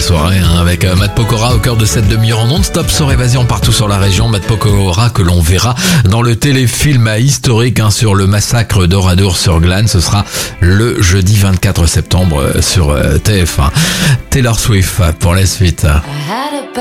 soirée avec Matt Pokora au cœur de cette demi-heure en non-stop sur Évasion partout sur la région. Matt Pokora que l'on verra dans le téléfilm historique sur le massacre d'Oradour-sur-Glane. Ce sera le jeudi 24 septembre sur TF1. Taylor Swift pour la suite.